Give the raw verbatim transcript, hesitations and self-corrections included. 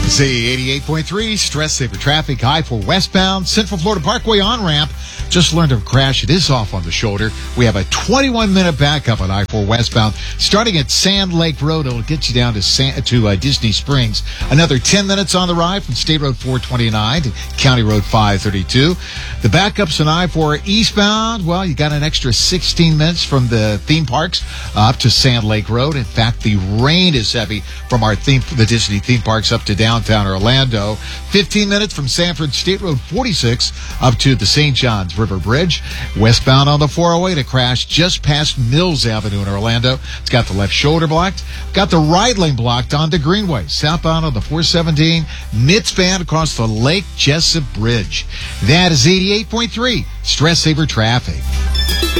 Z eighty-eight point three, Stress Saver Traffic, I four westbound, Central Florida Parkway on-ramp. Just learned of a crash. It is off on the shoulder. We have a twenty-one minute backup on I four westbound. Starting at Sand Lake Road, it'll get you down to San, to uh, Disney Springs. Another ten minutes on the ride from State Road four twenty-nine to County Road five thirty-two. The backups on I four eastbound, well, you got an extra sixteen minutes from the theme parks uh, up to Sand Lake Road. In fact, the rain is heavy from our theme, the Disney theme parks up to downtown Orlando. fifteen minutes from Sanford State Road forty-six up to the Saint Johns River Bridge. Westbound on the four oh eight, a crash just past Mills Avenue in Orlando. It's got the left shoulder blocked. Got the right lane blocked onto Greenway. Southbound on the four seventeen, mid-span across the Lake Jessup Bridge. That is eighty-eight point three, Stress Saver Traffic.